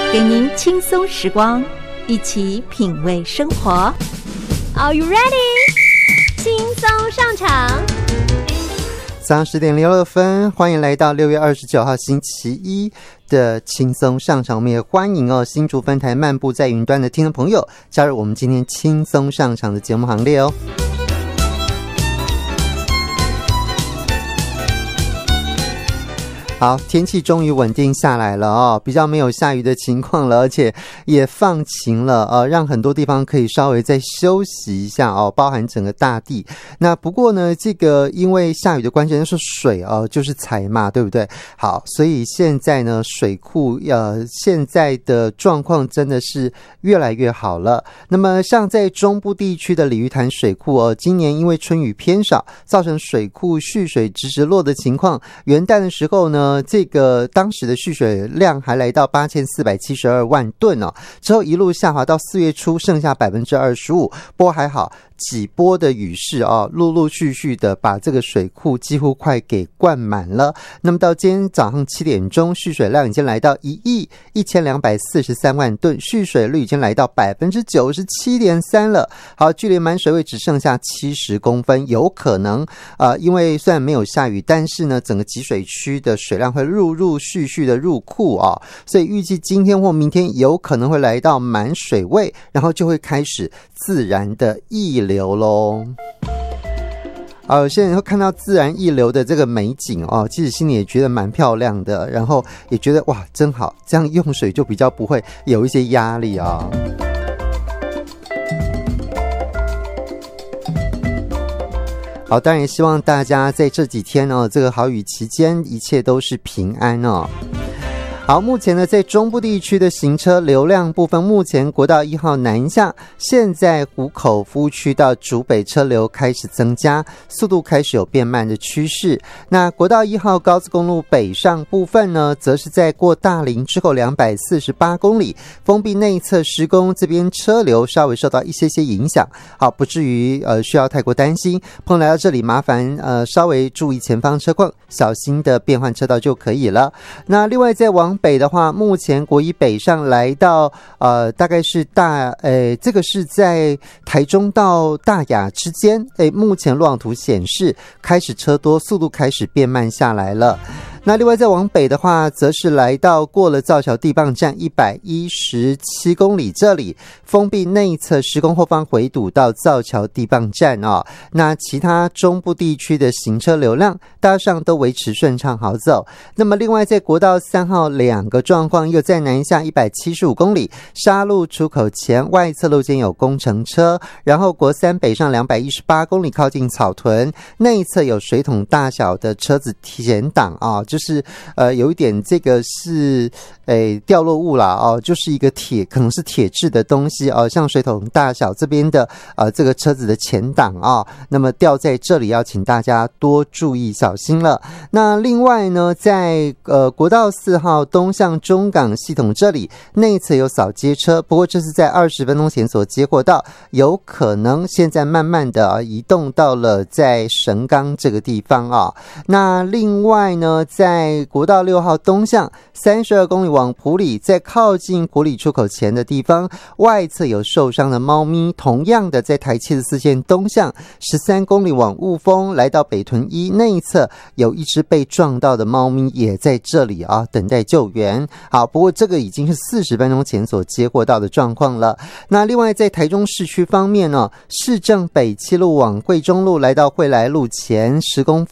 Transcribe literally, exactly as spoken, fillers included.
给您轻松时光，一起品味生活。 Are you ready？ 轻松上场。 早上十点零六分，欢迎来到六月二十九号星期一的轻松上场。我们也欢迎哦新竹分台漫步在云端的听众朋友加入我们今天轻松上场的节目行列哦。好，天气终于稳定下来了哦，比较没有下雨的情况了，而且也放晴了，呃，让很多地方可以稍微再休息一下哦，包含整个大地。那不过呢，这个因为下雨的关键是水哦，就是财嘛，对不对？好，所以现在呢，水库呃现在的状况真的是越来越好了。那么像在中部地区的鲤鱼潭水库哦，今年因为春雨偏少，造成水库蓄水直直落的情况。元旦的时候呢，这个当时的蓄水量还来到八千四百七十二万吨哦，之后一路下滑到四月初剩下 百分之二十五， 不过还好几波的雨势哦，陆陆续续的把这个水库几乎快给灌满了。那么到今天早上七点钟，蓄水量已经来到一亿一千两百四十三万吨，蓄水率已经来到 百分之九十七点三 了。好，距离满水位只剩下七十公分，有可能呃，因为虽然没有下雨，但是呢整个集水区的水量会陆陆续续的入库啊、哦，所以预计今天或明天有可能会来到满水位，然后就会开始自然的溢流咯。啊，有些人会看到自然溢流的这个美景哦，其实心里也觉得蛮漂亮的，然后也觉得哇真好，这样用水就比较不会有一些压力啊、哦。好，当然也希望大家在这几天哦，这个好雨期间一切都是平安哦。好，目前呢，在中部地区的行车流量部分，目前国道一号南下，现在湖口夫区到竹北车流开始增加，速度开始有变慢的趋势。那国道一号高速公路北上部分呢，则是在过大林之后两百四十八公里，封闭内侧施工，这边车流稍微受到一些些影响。好，不至于呃需要太过担心。朋友来到这里，麻烦呃稍微注意前方车况，小心的变换车道就可以了。那另外在往北的话，目前国一北上来到呃大概是大呃这个是在台中到大雅之间，诶目前路网图显示开始车多，速度开始变慢下来了。那另外再往北的话，则是来到过了造桥地磅站一百一十七公里，这里封闭内侧施工，后方回堵到造桥地磅站哦。那其他中部地区的行车流量大上都维持顺畅好走。那么另外在国道三号两个状况，又在南下一百七十五公里，沙鹿出口前外侧路肩有工程车，然后国三北上两百一十八公里靠近草屯，内侧有水桶大小的车子前挡啊。就是呃有一点这个是诶掉落物啦哦，就是一个铁可能是铁质的东西哦，像水桶大小这边的呃这个车子的前挡啊、哦，那么掉在这里要请大家多注意小心了。那另外呢，在呃国道四号东向中港系统这里内侧有扫街车，不过这是在二十分钟前所接获到，有可能现在慢慢的、啊、移动到了在神冈这个地方啊。那另外呢，在国道六号东向三十二公里往埔里，在靠近埔里出口前的地方，外侧有受伤的猫咪。同样的，在台七十四线东向十三公里往雾峰，来到北屯一内侧有一只被撞到的猫咪也在这里啊，等待救援。好，不过这个已经是四十分钟前所接获到的状况了。那另外在台中市区方面呢，市政北七路往贵中路来到惠来路前施工